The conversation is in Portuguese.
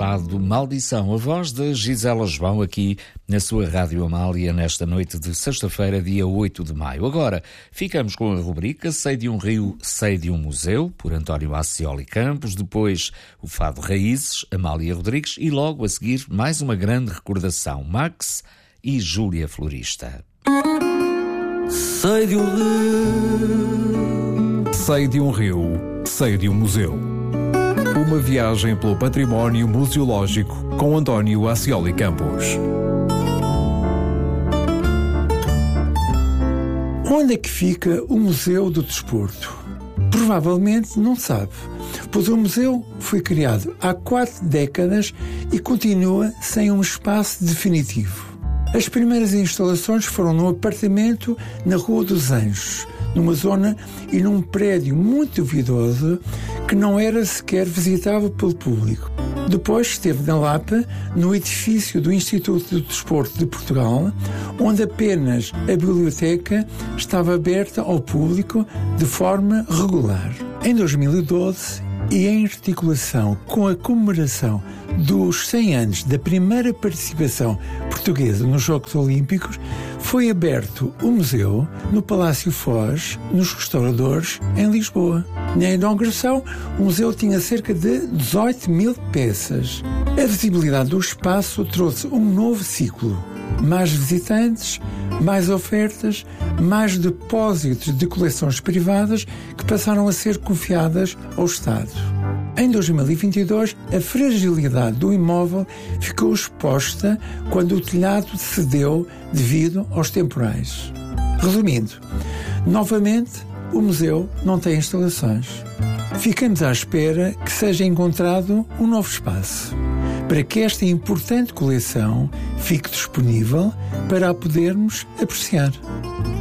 fado Maldição, a voz de Gisela João aqui na sua Rádio Amália nesta noite de sexta-feira, dia 8 de maio. Agora, ficamos com a rubrica Sei de um Rio, Sei de um Museu, por António Ascioli Campos, depois o Fado Raízes, Amália Rodrigues e logo a seguir mais uma grande recordação, Max e Júlia Florista. Sei de um rio, sei de um rio, sei de um museu. Uma viagem pelo património museológico com António Ascioli Campos. Onde é que fica o Museu do Desporto? Provavelmente não sabe, pois o museu foi criado há 4 décadas e continua sem um espaço definitivo. As primeiras instalações foram num apartamento na Rua dos Anjos, numa zona e num prédio muito duvidoso que não era sequer visitável pelo público. Depois esteve na Lapa, no edifício do Instituto do Desporto de Portugal, onde apenas a biblioteca estava aberta ao público de forma regular. Em 2012, e em articulação com a comemoração dos 100 anos da primeira participação portuguesa nos Jogos Olímpicos, foi aberto o museu no Palácio Foz, nos Restauradores, em Lisboa. Na inauguração, o museu tinha cerca de 18 mil peças. A visibilidade do espaço trouxe um novo ciclo. Mais visitantes, mais ofertas, mais depósitos de coleções privadas que passaram a ser confiadas ao Estado. Em 2022, a fragilidade do imóvel ficou exposta quando o telhado cedeu devido aos temporais. Resumindo, novamente, o museu não tem instalações. Ficamos à espera que seja encontrado um novo espaço, para que esta importante coleção fique disponível para a podermos apreciar.